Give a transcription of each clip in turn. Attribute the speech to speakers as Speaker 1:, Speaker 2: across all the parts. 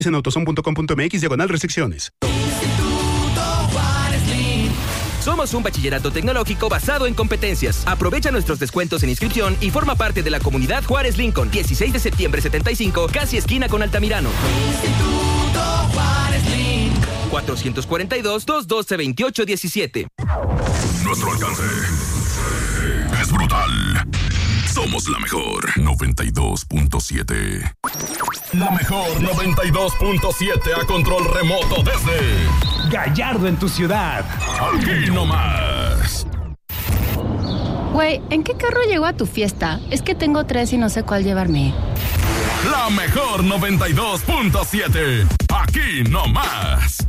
Speaker 1: En autoson.com.mx/restricciones.
Speaker 2: Somos un bachillerato tecnológico basado en competencias. Aprovecha nuestros descuentos en inscripción y forma parte de la comunidad Juárez Lincoln. 16 de septiembre 75, casi esquina con Altamirano. Instituto Juárez Lincoln. 442-212-2817.
Speaker 3: Nuestro alcance es brutal. Somos la mejor 92.7. La mejor 92.7 a control remoto desde
Speaker 4: Gallardo en tu ciudad.
Speaker 3: Aquí nomás.
Speaker 5: Güey, ¿en qué carro llegó a tu fiesta? Es que tengo 3 y no sé cuál llevarme.
Speaker 3: La mejor 92.7. Aquí nomás.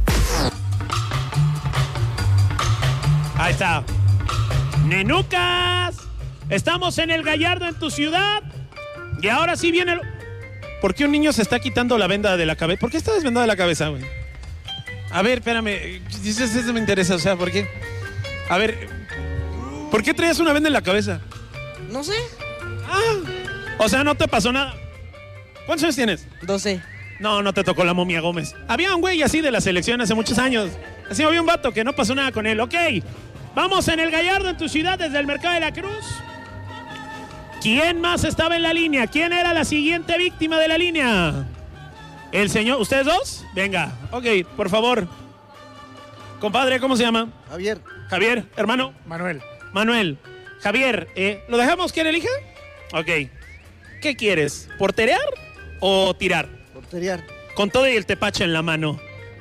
Speaker 6: Ahí está. Nenucas. Estamos en el Gallardo en tu ciudad. Y ahora sí viene ¿Por qué un niño se está quitando la venda de la cabeza? ¿Por qué está desvendada la cabeza, güey? A ver, espérame. Eso me interesa, o sea, ¿por qué? A ver, ¿por qué traías una venda en la cabeza?
Speaker 7: No sé.
Speaker 6: O sea, no te pasó nada. ¿Cuántos años tienes?
Speaker 7: 12.
Speaker 6: No te tocó la momia Gómez. Había un güey así de la selección hace muchos años. Así había un vato que no pasó nada con él. Ok, vamos en el Gallardo en tu ciudad desde el Mercado de la Cruz. ¿Quién más estaba en la línea? ¿Quién era la siguiente víctima de la línea? El señor, ¿ustedes dos? Venga, ok, por favor. Compadre, ¿cómo se llama?
Speaker 8: Javier.
Speaker 6: Javier, hermano. Manuel. Javier, ¿lo dejamos que él elija? Ok. ¿Qué quieres? ¿Porterear o tirar?
Speaker 8: Porterear.
Speaker 6: Con todo y el tepache en la mano.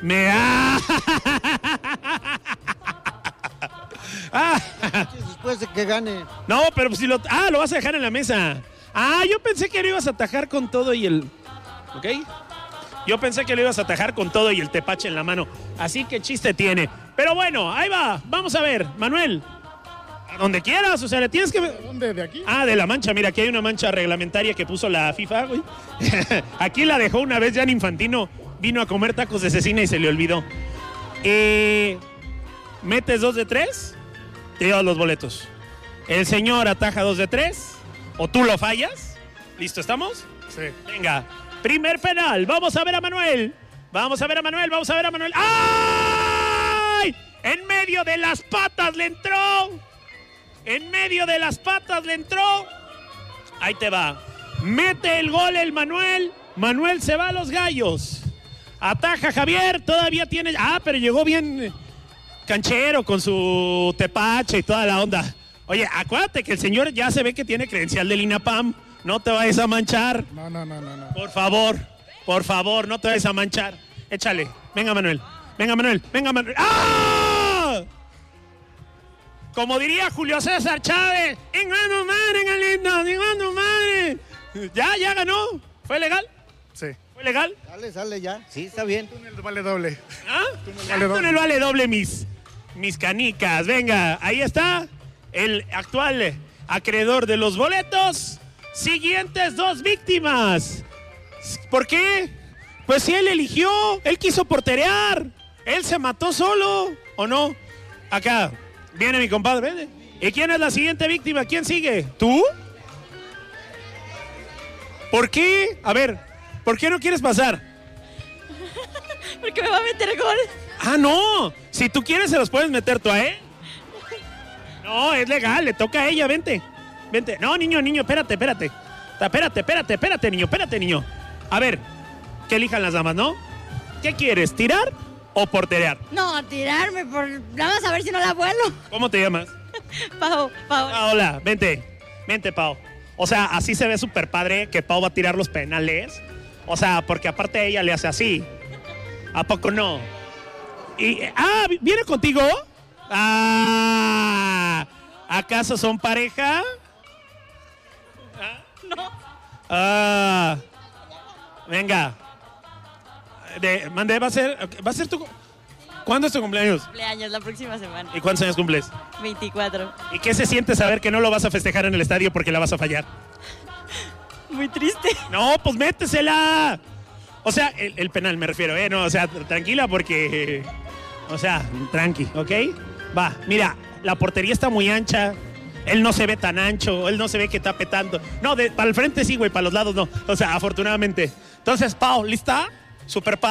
Speaker 8: Después de que gane.
Speaker 6: No, pero si lo vas a dejar en la mesa. Yo pensé que lo ibas a atajar con todo y el... ¿Ok? Yo pensé que lo ibas a atajar con todo y el tepache en la mano. Así que chiste tiene. Pero bueno, ahí va. Vamos a ver, Manuel. A donde quieras, o sea, le tienes que...
Speaker 9: ¿Dónde? ¿De aquí?
Speaker 6: De la mancha. Mira, aquí hay una mancha reglamentaria que puso la FIFA, güey. Aquí la dejó una vez Gianni Infantino. Vino a comer tacos de cecina y se le olvidó. Metes 2 de 3, te llevas los boletos. El señor ataja 2 de 3, o tú lo fallas. ¿Listo, estamos?
Speaker 9: Sí.
Speaker 6: Venga, primer penal. Vamos a ver a Manuel. ¡Ay! En medio de las patas le entró. Ahí te va. Mete el gol el Manuel. Manuel se va a los gallos. Ataja Javier, todavía tiene... pero llegó bien canchero con su tepache y toda la onda. Oye, acuérdate que el señor ya se ve que tiene credencial del INAPAM. No te vayas a manchar.
Speaker 9: No.
Speaker 6: Por favor, no te vayas a manchar. Échale. Venga, Manuel. ¡Ah! Como diría Julio César Chávez, ¡Engano madre, Galindo! ¡Engano madre! Ya ganó. ¿Fue legal?
Speaker 9: Sí.
Speaker 6: ¿Fue legal?
Speaker 8: Sale ya. Sí, está bien.
Speaker 9: Túnel vale doble.
Speaker 6: Túnel vale doble, mis canicas. Venga, ahí está el actual acreedor de los boletos. Siguientes 2 víctimas. ¿Por qué? Pues si él eligió, él quiso porterear. Él se mató solo, ¿o no? Acá, viene mi compadre, viene. ¿Y quién es la siguiente víctima? ¿Quién sigue? ¿Tú? ¿Por qué? A ver, ¿por qué no quieres pasar?
Speaker 10: Porque me va a meter gol.
Speaker 6: No. Si tú quieres, se los puedes meter tú a él. No, es legal, le toca a ella, vente. No, niño, espérate, niño. A ver, que elijan las damas, ¿no? ¿Qué quieres, tirar o porterear?
Speaker 10: No, tirarme, vamos a ver si no la vuelo.
Speaker 6: ¿Cómo te llamas? Paola, vente, Pao. O sea, así se ve súper padre que Pau va a tirar los penales. O sea, porque aparte ella le hace así. ¿A poco no? ¿Viene contigo? ¿Acaso son pareja?
Speaker 10: No.
Speaker 6: Venga. Va a ser tu... ¿Cuándo es tu cumpleaños?
Speaker 10: Cumpleaños, la próxima semana.
Speaker 6: ¿Y cuántos años cumples?
Speaker 10: 24.
Speaker 6: ¿Y qué se siente saber que no lo vas a festejar en el estadio porque la vas a fallar?
Speaker 10: Muy triste.
Speaker 6: No, pues métesela. O sea, el penal me refiero, No, o sea, tranquila porque... O sea, tranqui, ¿ok? Va, mira, la portería está muy ancha. Él no se ve tan ancho, él no se ve que tape tanto. No, para el frente sí, güey, para los lados no. O sea, afortunadamente. Entonces, Pau, ¿lista? super